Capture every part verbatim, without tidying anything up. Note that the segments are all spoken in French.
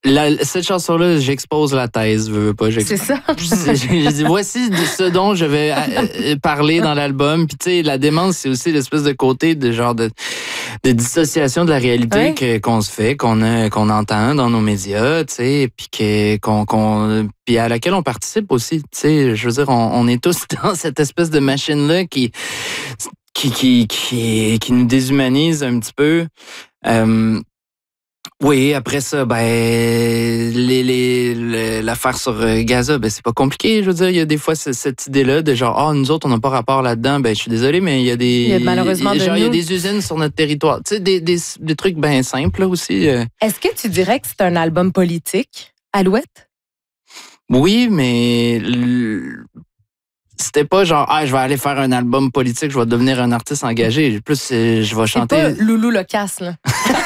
La, cette chanson-là, j'expose la thèse, veux, veux pas. C'est ça. J'ai dit, voici de ce dont je vais euh, parler dans l'album. Puis, tu sais, la démence, c'est aussi l'espèce de côté de genre de, de dissociation de la réalité ouais. que, qu'on se fait, qu'on, a, qu'on entend dans nos médias, tu sais, puis que, qu'on, qu'on, puis à laquelle on participe aussi. Tu sais, je veux dire, on, on est tous dans cette espèce de machine-là qui, qui, qui, qui, qui nous déshumanise un petit peu. Euh, Oui, après ça, ben les, les, les l'affaire sur Gaza, ben c'est pas compliqué. Je veux dire, il y a des fois cette idée-là de genre, ah, oh, nous autres, on n'a pas rapport là-dedans. Ben je suis désolé, mais il y a des, il y a malheureusement genre, de il y a nous. des usines sur notre territoire. Tu sais, des, des, des trucs bien simples là aussi. Euh. Est-ce que tu dirais que c'est un album politique, Alouette? Oui, mais c'était pas genre, ah, je vais aller faire un album politique, je vais devenir un artiste engagé. Plus, je vais chanter. C'est pas Loulou Locasse, là.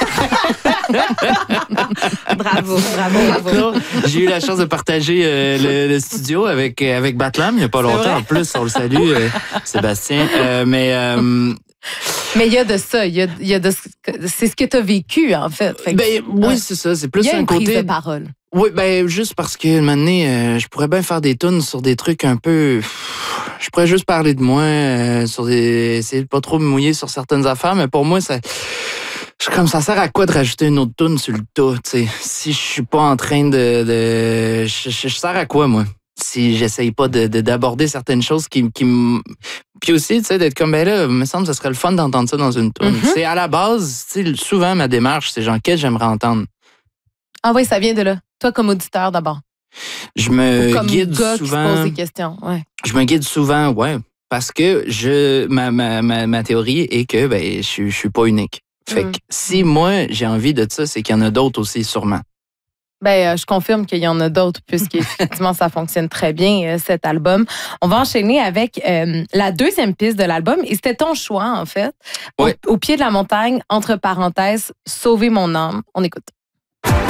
bravo, bravo, bravo. Non, j'ai eu la chance de partager euh, le, le studio avec, avec Batlam il n'y a pas longtemps. En plus, on le salue, euh, Sébastien. Euh, mais... Euh, Mais il y a de ça, il y a, il y a de, c'est ce que tu as vécu, en fait. fait que, ben, oui, ouais. c'est ça. C'est plus il y a un une côté. Prise de parole. Oui, ben, juste parce que, un moment donné, euh, je pourrais bien faire des tunes sur des trucs un peu. Je pourrais juste parler de moi, euh, sur des. Essayer de pas trop me mouiller sur certaines affaires, mais pour moi, ça. Je, comme ça sert à quoi de rajouter une autre tune sur le tas, tu sais? Si je suis pas en train de. de je, je, je sers à quoi, moi? Si j'essaye pas de, de, d'aborder certaines choses qui, qui me... Puis aussi, tu sais, d'être comme, ben là, il me semble que ce serait le fun d'entendre ça dans une tune. Mm-hmm. C'est à la base, tu sais, souvent, ma démarche, c'est genre, qu'est-ce que j'aimerais entendre? Ah oui, ça vient de là. Toi, comme auditeur, d'abord. Je me comme guide gars souvent... qui se pose des questions, ouais. Je me guide souvent, ouais, parce que je ma, ma, ma, ma théorie est que, ben, je, je suis pas unique. Fait mm. que si moi, j'ai envie de ça, c'est qu'il y en a d'autres aussi, sûrement. Ben, euh, je confirme qu'il y en a d'autres, puisqu'effectivement, ça fonctionne très bien, euh, cet album. On va enchaîner avec euh, la deuxième piste de l'album, et c'était ton choix, en fait. Ouais. Au, au pied de la montagne, entre parenthèses, Sauver mon âme. On écoute.